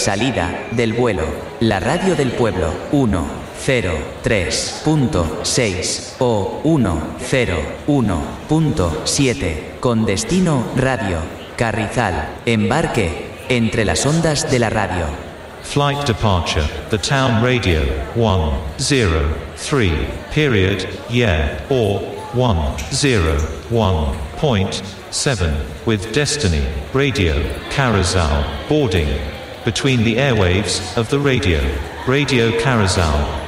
Salida del vuelo. La radio del pueblo. 103.6 o 101.7. Con destino radio. Carrizal. Embarque entre las ondas de la radio. Flight departure, the town radio, 103, period, yeah, or 101.7, with destiny, radio, Carrizal, boarding, between the airwaves of the radio, Radio Carrizal.